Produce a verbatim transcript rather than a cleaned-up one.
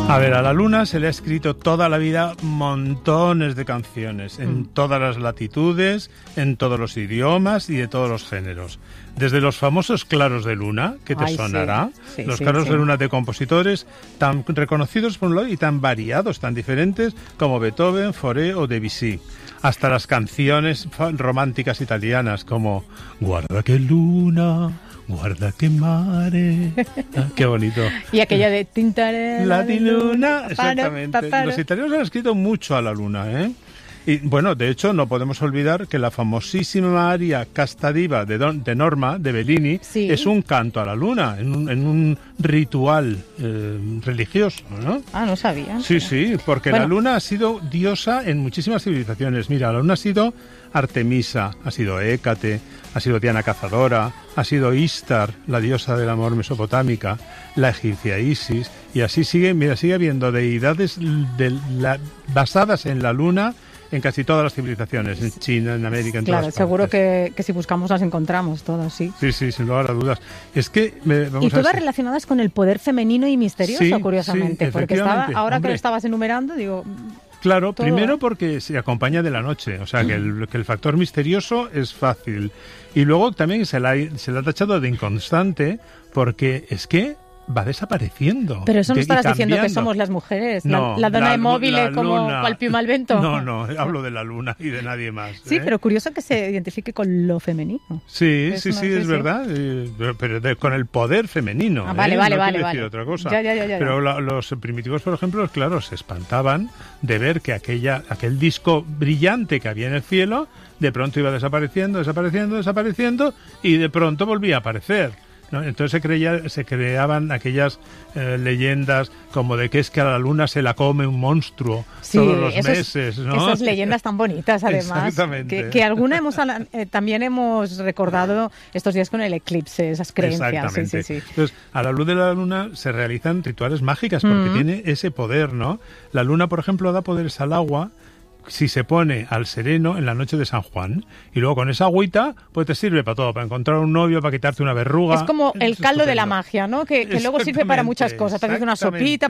A ver, a la luna se le ha escrito toda la vida montones de canciones, en mm. todas las latitudes, en todos los idiomas y de todos los géneros. Desde los famosos claros de luna, que te Ay, sonará, sí, sí, los sí, claros sí. de luna de compositores tan reconocidos por un lado y tan variados, tan diferentes como Beethoven, Fauré o Debussy, hasta las canciones románticas italianas como Guarda que luna... Guarda que mare. Ah, qué bonito. Y aquella de Tintarella. La di luna. Exactamente. Paparo, paparo. Los italianos han escrito mucho a la luna, ¿eh? Y bueno, de hecho, no podemos olvidar que la famosísima aria Casta Diva de, Don, de Norma, de Bellini, sí. es un canto a la luna, en un, en un ritual eh, religioso, ¿no? Ah, no sabía. Sí, sí, porque bueno. la luna ha sido diosa en muchísimas civilizaciones. Mira, la luna ha sido Artemisa, ha sido Hécate, ha sido Diana Cazadora, ha sido Istar, la diosa del amor mesopotámica, la egipcia Isis, y así sigue, mira, sigue habiendo deidades de la, basadas en la luna en casi todas las civilizaciones, en China, en América, en claro, todas partes. Seguro que, que si buscamos las encontramos todas, sí. Sí, sí, sin lugar a dudas. Es que me, vamos y todas a relacionadas con el poder femenino y misterioso, sí, curiosamente, sí, porque estaba, ahora hombre. que lo estabas enumerando, digo... Claro, todo, primero ¿eh? porque se acompaña de la noche, o sea que el, que el factor misterioso es fácil. Y luego también se la, se la ha tachado de inconstante porque es que va desapareciendo. Pero eso no de, estarás diciendo que somos las mujeres, no, la, la dona la, de móvil como cual piuma al vento. No, no, hablo de la luna y de nadie más. Sí, ¿eh? pero curioso que se identifique con lo femenino. Sí, es sí, una, sí, sí, es sí. verdad, eh, pero de, con el poder femenino. Ah, vale, ¿eh? vale, no vale, quiero vale. decir otra cosa. Ya, ya, ya, ya, pero la, los primitivos, por ejemplo, claro, se espantaban de ver que aquella, aquel disco brillante que había en el cielo, de pronto iba desapareciendo, desapareciendo, desapareciendo, y de pronto volvía a aparecer. ¿No? Entonces se, creía, se creaban aquellas eh, leyendas como de que es que a la luna se la come un monstruo sí, todos los esos, meses, ¿no? Esas leyendas tan bonitas, además. Exactamente. Que, que alguna hemos eh, también hemos recordado estos días con el eclipse, esas creencias. Exactamente. Sí, sí, sí. Entonces, a la luz de la luna se realizan rituales mágicas porque mm. tiene ese poder, ¿no? La luna, por ejemplo, da poderes al agua si se pone al sereno en la noche de San Juan. Y luego con esa agüita, pues te sirve para todo, para encontrar un novio, para quitarte una verruga. Es como el caldo de la magia, ¿no? Que, que luego sirve para muchas cosas. Para hacer una sopita,